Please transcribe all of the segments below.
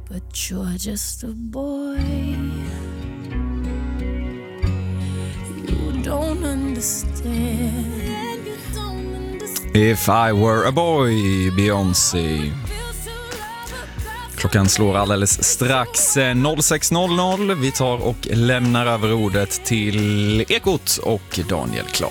but you're just a boy. You don't understand. If I were a boy, Beyoncé. Klockan slår alldeles strax 06.00. Vi tar och lämnar över ordet till Ekot och Daniel Klar.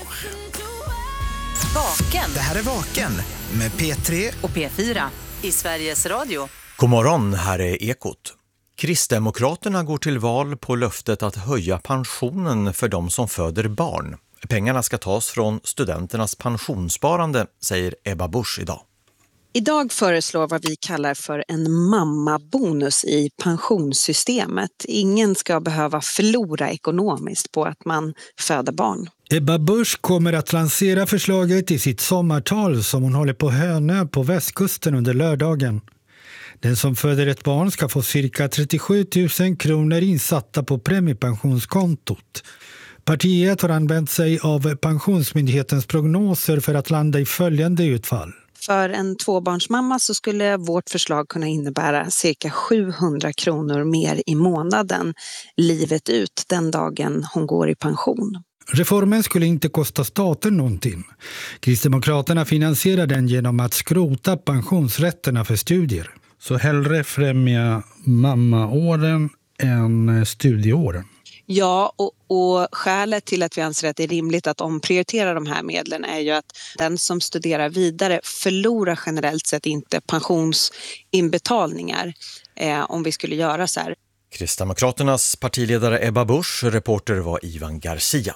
Vaken. Det här är Vaken med P3 och P4 i Sveriges Radio. God morgon, här är Ekot. Kristdemokraterna går till val på löftet att höja pensionen för de som föder barn. Pengarna ska tas från studenternas pensionssparande, säger Ebba Busch idag. Idag föreslår vad vi kallar för en mammabonus i pensionssystemet. Ingen ska behöva förlora ekonomiskt på att man föder barn. Ebba Busch kommer att lansera förslaget i sitt sommartal som hon håller på Hönö på västkusten under lördagen. Den som föder ett barn ska få cirka 37 000 kronor insatta på premiepensionskontot. Partiet har använt sig av Pensionsmyndighetens prognoser för att landa i följande utfall. För en tvåbarnsmamma så skulle vårt förslag kunna innebära cirka 700 kronor mer i månaden livet ut den dagen hon går i pension. Reformen skulle inte kosta staten någonting. Kristdemokraterna finansierar den genom att skrota pensionsrätterna för studier. Så hellre främja mammaåren än studieåren. Ja, och skälet till att vi anser att det är rimligt att omprioritera de här medlen är ju att den som studerar vidare förlorar generellt sett inte pensionsinbetalningar om vi skulle göra så här. Kristdemokraternas partiledare Ebba Busch, reporter var Ivan Garcia.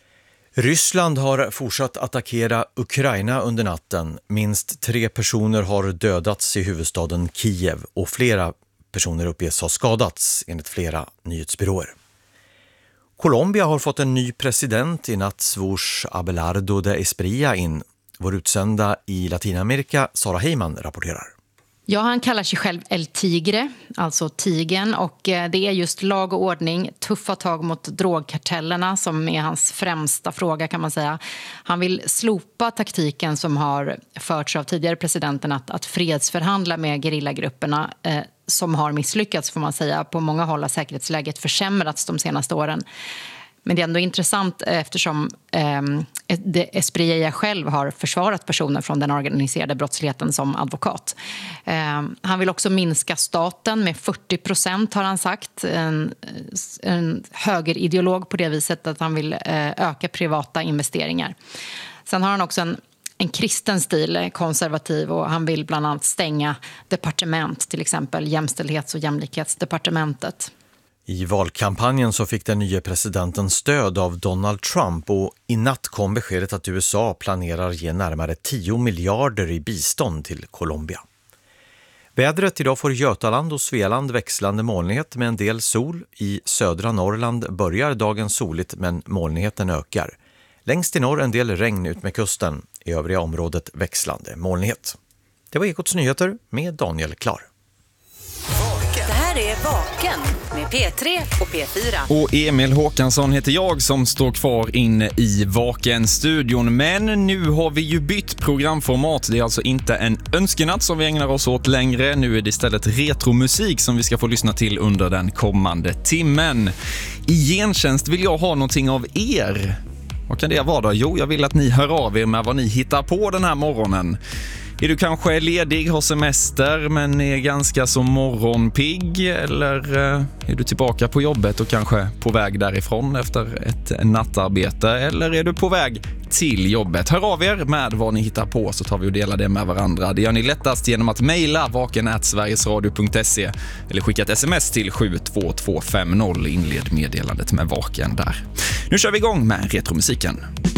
Ryssland har fortsatt attackera Ukraina under natten. Minst 3 personer har dödats i huvudstaden Kiev och flera personer uppges ha skadats enligt flera nyhetsbyråer. Colombia har fått en ny president. I natt svors Abelardo de Esprilla in. Vår utsända i Latinamerika, Sara Heyman, rapporterar. Ja, han kallar sig själv El Tigre, alltså tigen, och det är just lag och ordning, tuffa tag mot drogkartellerna som är hans främsta fråga kan man säga. Han vill slopa taktiken som har förts av tidigare presidenten att fredsförhandla med gerillagrupperna som har misslyckats får man säga. På många håll har säkerhetsläget försämrats de senaste åren. Men det är ändå intressant eftersom Esprilla själv har försvarat personer från den organiserade brottsligheten som advokat. Han vill också minska staten med 40% har han sagt. En högerideolog på det viset att han vill öka privata investeringar. Sen har han också en kristen stil, konservativ, och han vill bland annat stänga departement, till exempel jämställdhets- och jämlikhetsdepartementet. I valkampanjen så fick den nya presidenten stöd av Donald Trump och i natt kom beskedet att USA planerar ge närmare 10 miljarder i bistånd till Colombia. Vädret idag får Götaland och Svealand växlande molnighet med en del sol. I södra Norrland börjar dagen soligt men molnigheten ökar. Längst i norr en del regn ut med kusten. I övriga området växlande molnighet. Det var Ekots nyheter med Daniel Klar. Det här är Vaken med P3 och P4. Och Emil Håkansson heter jag som står kvar inne i Vaken-studion. Men nu har vi ju bytt programformat. Det är alltså inte en önskenatt som vi ägnar oss åt längre. Nu är det istället retromusik som vi ska få lyssna till under den kommande timmen. I gentjänst vill jag ha någonting av er. Vad kan det vara då? Jo, jag vill att ni hör av er med vad ni hittar på den här morgonen. Är du kanske ledig, har semester men är ganska så morgonpigg, eller är du tillbaka på jobbet och kanske på väg därifrån efter ett nattarbete, eller är du på väg till jobbet? Hör av er med vad ni hittar på så tar vi och delar det med varandra. Det gör ni lättast genom att mejla vaken@sverigesradio.se eller skicka ett sms till 72250. Inled meddelandet med Vaken där. Nu kör vi igång med retromusiken.